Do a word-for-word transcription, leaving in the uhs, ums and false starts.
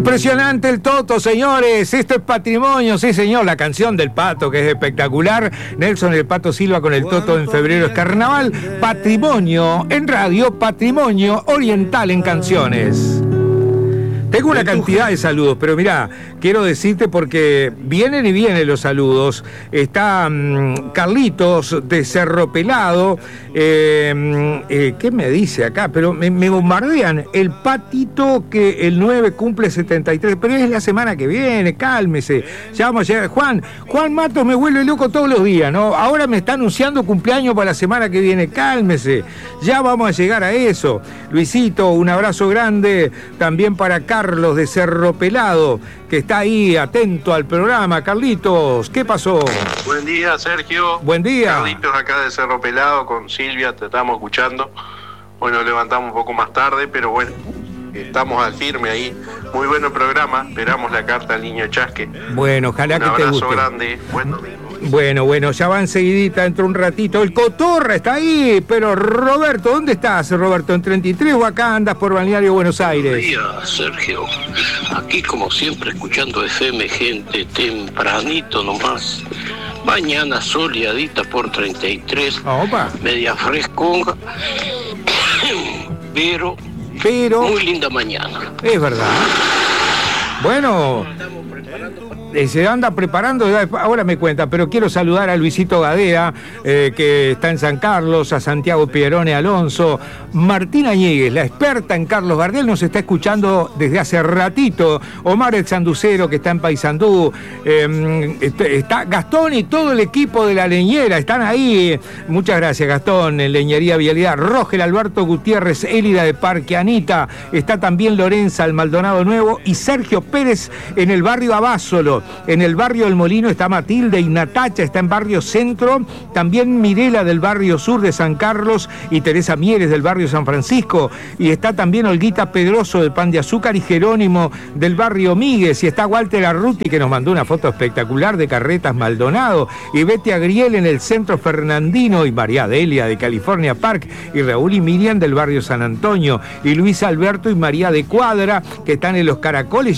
Impresionante el Toto, señores. Esto es patrimonio, sí, señor. La canción del Pato, que es espectacular. Nelson el Pato Silva con el Toto en febrero es carnaval. Patrimonio en radio, patrimonio oriental en canciones. Tengo una cantidad de saludos, pero mirá, quiero decirte porque vienen y vienen los saludos. Está um, Carlitos de Cerro Pelado. Eh, eh, ¿Qué me dice acá? Pero me, me bombardean. El Patito que el nueve cumple setenta y tres, pero es la semana que viene, cálmese. Ya vamos a llegar. Juan, Juan Matos me vuelve loco todos los días, ¿no? Ahora me está anunciando cumpleaños para la semana que viene, cálmese. Ya vamos a llegar a eso. Luisito, un abrazo grande también para Carlos. Carlos de Cerro Pelado, que está ahí atento al programa. Carlitos, ¿qué pasó? Buen día, Sergio. Buen día. Carlitos acá de Cerro Pelado con Silvia, te estamos escuchando. Hoy nos levantamos un poco más tarde, pero bueno, estamos al firme ahí. Muy bueno programa, esperamos la carta al niño Chasque. Bueno, ojalá un que te guste. Un abrazo grande, buen domingo. Bueno, bueno, ya va enseguidita, dentro de un ratito. El Cotorra está ahí, pero Roberto, ¿dónde estás, Roberto? ¿En treinta y tres o acá andas por Balneario Buenos Aires? Buen día, Sergio. Aquí, como siempre, escuchando F M, gente, tempranito nomás. Mañana soleadita por treinta y tres. Opa. Media fresconga. Pero, pero... muy linda mañana. Es verdad. Bueno... Se anda preparando, ahora me cuenta, pero quiero saludar a Luisito Gadea, eh, que está en San Carlos, a Santiago Pierone Alonso, Martina Ñíguez, la experta en Carlos Gardel, nos está escuchando desde hace ratito, Omar el Sanducero, que está en Paysandú, eh, está Gastón y todo el equipo de la leñera, están ahí, muchas gracias Gastón, en Leñería Vialidad, Rogel Alberto Gutiérrez, Élida de Parque Anita, está también Lorenza, el Maldonado Nuevo, y Sergio Pérez en el barrio Abásolo. En el barrio El Molino está Matilde y Natacha, está en barrio Centro, también Mirela del barrio Sur de San Carlos y Teresa Mieres del barrio San Francisco, y está también Olguita Pedroso del Pan de Azúcar y Jerónimo del barrio Míguez, y está Walter Arruti que nos mandó una foto espectacular de Carretas Maldonado, y Betty Agriel en el Centro Fernandino, y María Delia de California Park, y Raúl y Miriam del barrio San Antonio, y Luis Alberto y María de Cuadra que están en Los Caracoles,